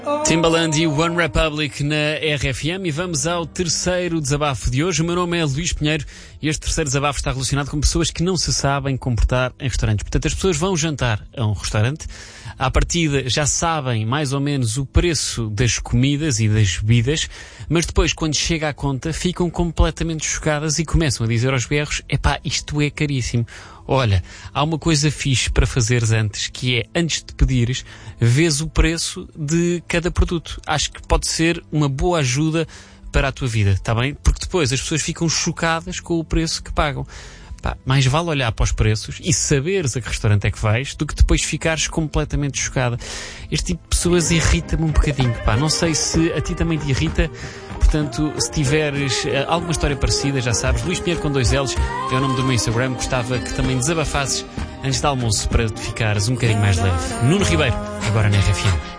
Timbaland e One Republic na RFM, e vamos ao terceiro desabafo de hoje. O meu nome é Luís Pinheiro e este terceiro desabafo está relacionado com pessoas que não se sabem comportar em restaurantes. Portanto, as pessoas vão jantar a um restaurante, à partida já sabem mais ou menos o preço das comidas e das bebidas, mas depois, quando chega à conta, ficam completamente chocadas e começam a dizer aos berros: epá, isto é caríssimo. Olha, há uma coisa fixe para fazeres antes, que é, antes de pedires, vês o preço de cada produto. Acho que pode ser uma boa ajuda para a tua vida, está bem? Porque depois as pessoas ficam chocadas com o preço que pagam. Pá, mais vale olhar para os preços e saberes a que restaurante é que vais do que depois ficares completamente chocada. Este tipo de pessoas irrita-me um bocadinho. Pá, não sei se a ti também te irrita. Portanto, se tiveres alguma história parecida, já sabes, Luís Pinheiro com 2 L's é o nome do meu Instagram. Gostava que também desabafasses antes do almoço para te ficares um bocadinho mais leve. Nuno Ribeiro, agora na RFM.